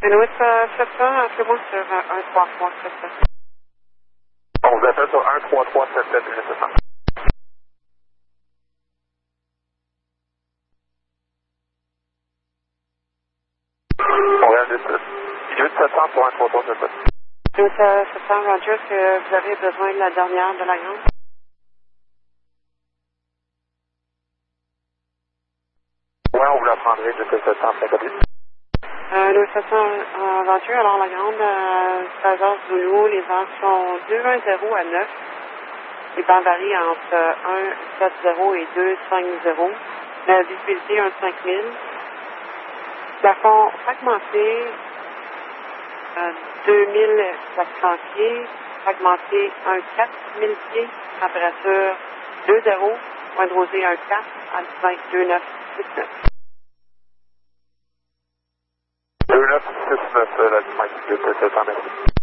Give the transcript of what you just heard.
Louis 700, appelez-moi sur 13377. On vous appelle sur 13377 Louis 700. Montréal 10. Louis 700 pour 13377. Louis 700, Roger, est-ce que vous avez besoin de la dernière de la grande? Ouais, on vous la prendrait Louis 700 50. Louis 700, Roger, alors la grande, 16 heures Zulu, les heures sont 210 à 9. Les bancs varient entre 170 et 250. La visibilité, un 5000. Plafond fragmenté, 2400 pieds, fragmenté 4000 pieds, température 2,0, point de rosée 1,4, altimetre 2969. 2969, la Louis 700, merci.